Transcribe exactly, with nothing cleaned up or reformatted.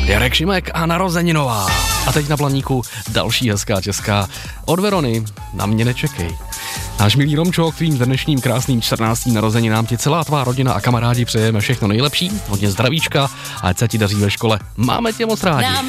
Jarek Šimek a narozeninová. A teď na Planíku další hezká česká od Verony. Na mě nečekej. Náš milý Romčo, k tvým dnešním krásným čtrnáctým narozeninám ti celá tvá rodina a kamarádi přejeme všechno nejlepší, hodně zdravíčka a ať se ti daří ve škole. Máme tě moc rádi.